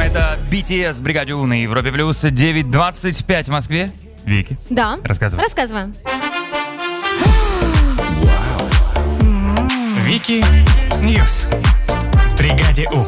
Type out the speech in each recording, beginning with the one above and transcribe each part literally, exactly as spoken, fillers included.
Это би ти эс в бригаде У на Европе плюс. девять двадцать пять в Москве. Вики. Да. Рассказывай. Рассказываем. Вики Ньюс в бригаде У.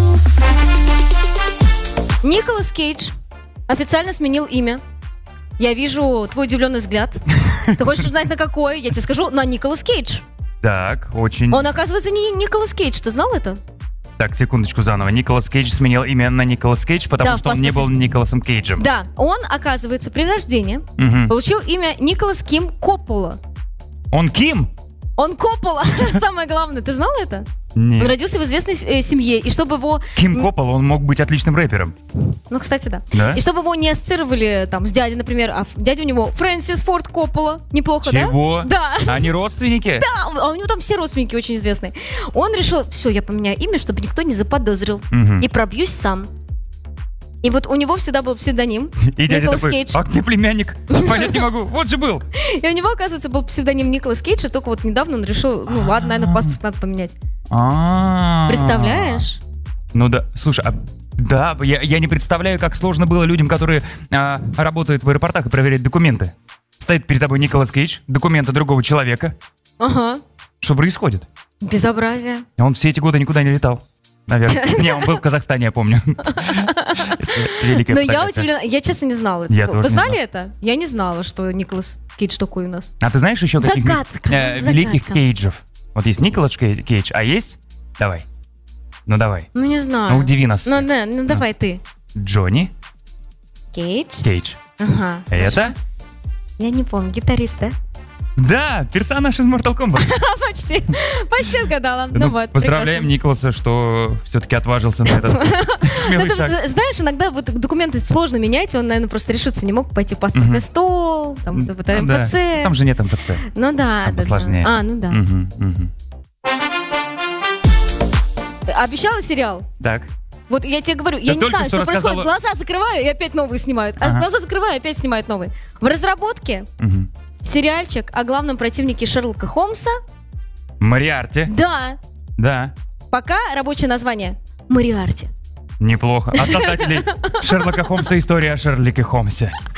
Николас Кейдж официально сменил имя. Я вижу твой удивленный взгляд. Ты хочешь узнать, на какое? Я тебе скажу, на Николас Кейдж. Так, очень... Он, оказывается, не Николас Кейдж. Ты знал это? Так, секундочку заново. Николас Кейдж сменил имя на Николас Кейдж, потому Да, в что он не был паспорте. Николасом Кейджем. Да, он, оказывается, при рождении Мгм. получил имя Николас Ким Коппола. Он Ким? Он Коппола, самое главное. Ты знал это? Он Нет. родился в известной э, семье, и чтобы его... Ким Коппола, он мог быть отличным рэпером. Ну, кстати, да. Да? И чтобы его не ассоциировали там с дядей, например, а ф- дядя у него Фрэнсис Форд Коппола. Неплохо, Чего? да? Да. Они родственники? Да, а у него там все родственники очень известные. Он решил, все, я поменяю имя, чтобы никто не заподозрил. Мгм. И пробьюсь сам. И вот у него всегда был псевдоним И дядя Николас такой, Кейдж. а где племянник? Понять не могу. Вот же был. И у него, оказывается, был псевдоним Николас Кейдж, и только вот недавно он решил, ну ладно, наверное, паспорт надо поменять. А-а-а. Представляешь? Ну да, слушай, а да, я, я не представляю, как сложно было людям, которые а, работают в аэропортах и проверяют документы. Стоит перед тобой Николас Кейдж, документы другого человека. Ага. Что происходит? Безобразие. Он все эти годы никуда не летал. Наверное. Не, он был в Казахстане, я помню. Это великая Но я фотография. удивлена, я честно не знала. Я Вы тоже не знали знал. это? Я не знала, что Николас Кейдж такой у нас. А ты знаешь еще каких Загадка, э, загадка. великих Кейджев? Вот есть Николас Кей- Кейдж, а есть? Давай. Ну давай. Ну не знаю. Ну удиви нас. Ну, да, ну давай ты. Джонни Кейдж? Кейдж. Ага. Это? Я не помню, гитарист, да? Да, персонаж из Mortal Kombat. А, почти. Почти отгадала. Ну, Ну, вот, поздравляем прекрасно. Николаса, что все-таки отважился на этот Ну, смелый ты, шаг. з- знаешь, иногда вот документы сложно менять, он, наверное, просто решиться не мог пойти в паспортный Мгм. стол, там, Ну вот, да, эм эф це. Там же нет эм эф це. Ну да, там да, посложнее. да. А, ну да. Мгм, мгм. Обещала сериал? Так. Вот я тебе говорю, я не только знаю, что что происходит. рассказала- Глаза закрываю, и опять новые снимают. А Ага. глаза закрываю, и опять снимают новые. В разработке Мгм. сериальчик о главном противнике Шерлока Холмса. Мориарти. Да, Да. пока рабочее название Мориарти. Неплохо. От создателей Шерлока Холмса история о Шерлоке Холмсе.